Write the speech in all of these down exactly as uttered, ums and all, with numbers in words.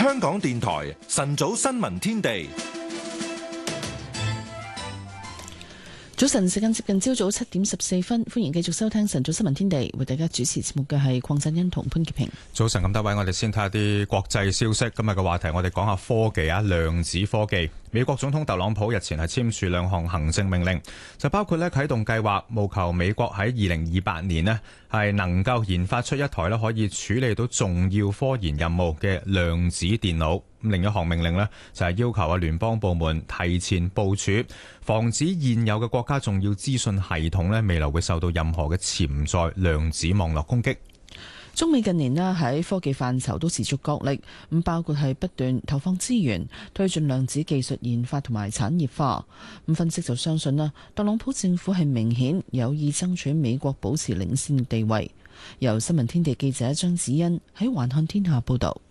香港電台晨早新聞天地。 早晨，時間接近朝早七點十四分，歡迎繼續收聽晨早新聞天地，為大家主持節目嘅係鄺振欣同潘潔平。 早晨咁多位，我哋先睇下啲國際消息。今日嘅話題，我哋講下科技啊，量子科技。美國總統特朗普日前係簽署兩項行政命令，就包括咧啟動計劃，務求美國喺二零二八年咧係能夠研發出一台咧可以處理到重要科研任務嘅量子電腦。另一項命令呢，就係要求啊聯邦部門提前部署，防止現有嘅國家重要資訊系統呢未來會受到任何嘅潛在量子網絡攻擊。 中美近年咧喺科技範疇都持續角力，咁包括係不斷投放資源，推進量子技術研發同埋產業化。咁分析就相信啦，特朗普政府係明顯有意爭取美國保持領先地位。由新聞天地記者張子欣喺環看天下報道。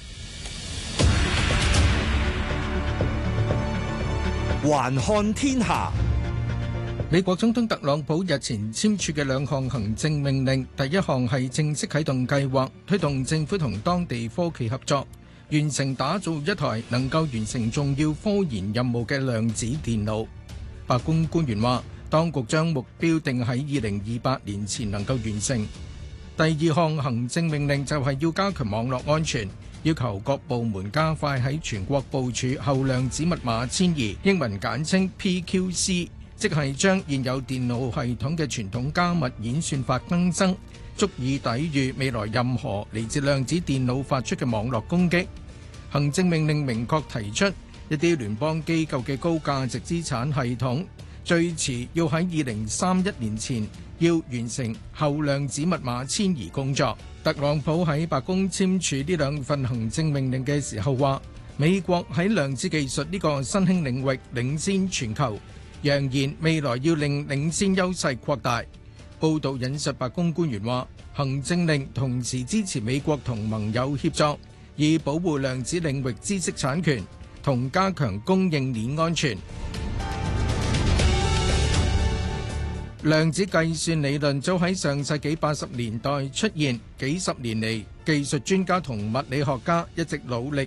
環看天下， 美國總統特朗普日前簽署嘅兩項行政命令，第一項係正式啟動計劃，推動政府同當地科技合作，完成打造一台能夠完成重要科研任務嘅量子電腦。白宮官員話，當局將目標定喺二零二八年前能夠完成。第二項行政命令就係要加強網絡安全，要求各部門加快喺全國部署後量子密碼遷移，英文簡稱 P Q C， 即係將現有電腦系統嘅傳統加密演算法更新，足以抵禦未來任何嚟自量子電腦發出嘅網絡攻擊。行政命令明確提出，一啲聯邦機構嘅高價值資產系統最遲要喺二零三一年前要完成後量子密碼遷移工作。特朗普喺白宮簽署呢兩份行政命令嘅時候話，美國喺量子技術呢個新興領域領先全球，揚言未來要令領先優勢擴大。報道引述白宮官員話，行政令同時支持美國同盟友協作，以保護量子領域知識產權同加強供應鏈安全。量子計算理論早喺上世紀八十年代出現，幾十年嚟，技術專家同物理學家一直努力